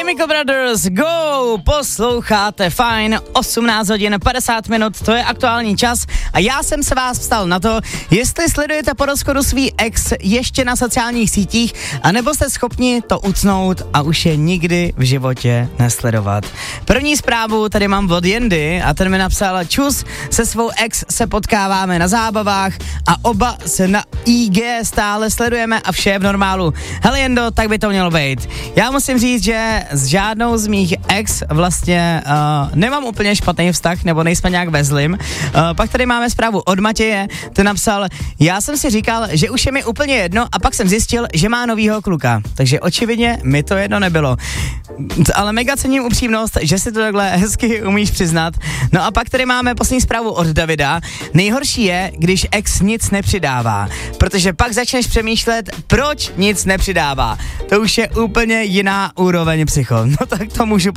Chemical Brothers, go! Posloucháte fajn, 18 hodin 50 minut, to je aktuální čas a já jsem se vás ptal na to, jestli sledujete po rozchodu svý ex ještě na sociálních sítích, anebo jste schopni to ucnout a už je nikdy v životě nesledovat. První zprávu tady mám od Jendy a ten mi napsal: čus, se svou ex se potkáváme na zábavách a oba se na IG stále sledujeme a vše je v normálu. Hele Jendo, tak by to mělo být. Já musím říct, že s žádnou z mých ex vlastně nemám úplně špatný vztah, nebo nejsme nějak ve zlým. Pak tady máme zprávu od Matěje, ten napsal: já jsem si říkal, že už je mi úplně jedno a pak jsem zjistil, že má novýho kluka. Takže očividně mi to jedno nebylo. Ale mega cením upřímnost, že si to takhle hezky umíš přiznat. No a pak tady máme poslední zprávu od Davida. Nejhorší je, když ex nic nepřidává, protože pak začneš přemýšlet, proč nic nepřidává. To už je úplně jiná úroveň psycho. No tak to můžu